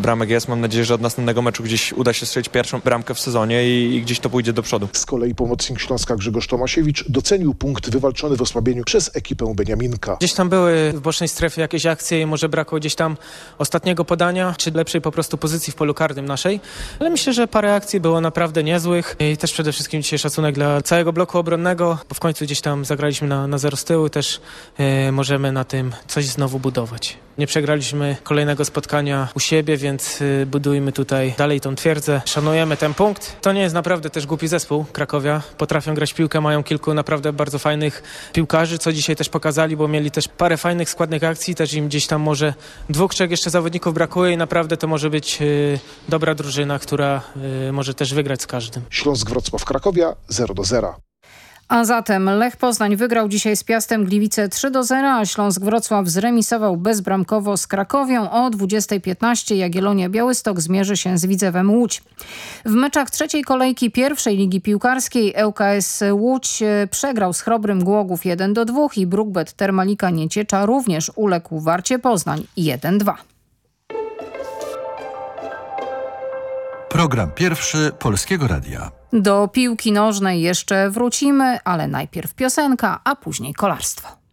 bramek jest. Mam nadzieję, że od następnego meczu gdzieś uda się strzelić pierwszą bramkę w sezonie i gdzieś to pójdzie do przodu. Z kolei pomocnik Śląska Grzegorz Tomasiewicz docenił punkt wywalczony w osłabieniu przez ekipę Beniaminka. Gdzieś tam były w bocznej strefie jakieś akcje i może brakło gdzieś tam ostatniego podania, czy lepszej po prostu pozycji w polu karnym naszej. Ale myślę, że parę akcji było naprawdę niezłych i też przede wszystkim dzisiaj szacunek dla całego bloku obronnego, bo w końcu gdzieś tam zagraliśmy na 0 z tyłu, też możemy na tym coś znowu budować. Nie przegraliśmy kolejnego spotkania u siebie, więc budujmy tutaj dalej tą twierdzę. Szanujemy ten punkt. To nie jest naprawdę też głupi zespół Krakowia. Potrafią grać w piłkę, mają kilku naprawdę bardzo fajnych piłkarzy, co dzisiaj też pokazali, bo mieli też parę fajnych składnych akcji. Też im gdzieś tam może 2-3 jeszcze zawodników brakuje i naprawdę to może być dobra drużyna, która może też wygrać z każdym. Śląsk Wrocław Krakowia 0-0. A zatem Lech Poznań wygrał dzisiaj z Piastem Gliwice 3-0, a Śląsk Wrocław zremisował bezbramkowo z Krakowią. O 20:15 Jagiellonia Białystok zmierzy się z Widzewem Łódź. W meczach trzeciej kolejki pierwszej ligi piłkarskiej ŁKS Łódź przegrał z Chrobrym Głogów 1-2 i Brukbet Termalika Nieciecza również uległ Warcie Poznań 1-2. Program pierwszy Polskiego Radia. Do piłki nożnej jeszcze wrócimy, ale najpierw piosenka, a później kolarstwo.